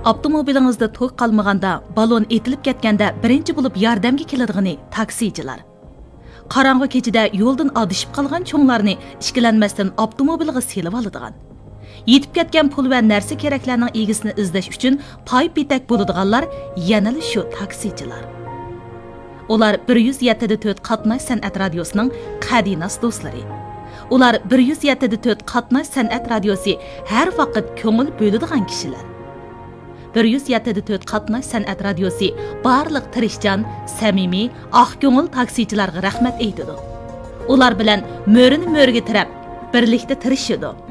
Avtomobilingizda to'q qalmaganda, balon etilib ketganda birinchi bo'lib yordamga keladigan taksichilar. Qarang'i kechida yo'ldan adishib qolgan cho'nglarni ishkilanmasdan avtomobilga selib oladigan. Yetib ketgan pul va narsa keraklarning egisini izlash uchun pay-petak bo'ladiganlar yana shu taksichilar. Ular 107.4 qatnash san'at radiosining qadinas do'stlari. Ular 107.4 qatnash san'at radiosi har vaqt ko'ngil bo'ladigan kishilar. 107.4 qatnash san'at radiosi barliq tirishchan, samimiy, oq ko'ngil taksichilarga rahmat aytadi. Ular bilan mo'rini mo'riga tirab, birlikda tirishidi.